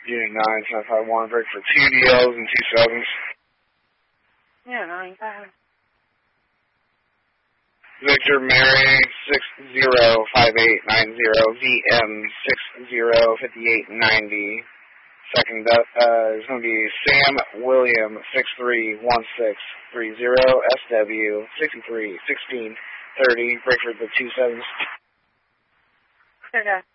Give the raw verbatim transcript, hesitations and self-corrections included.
Unit nine, ten five one, break for two D Ls and two sevens. Yeah, nine five. Victor Mary six zero five eight nine zero, V M six zero five eight ninety. Second up uh, is going to be Sam William six three one six three zero, S W sixty-three sixteen thirty, break for the two sevens. Okay.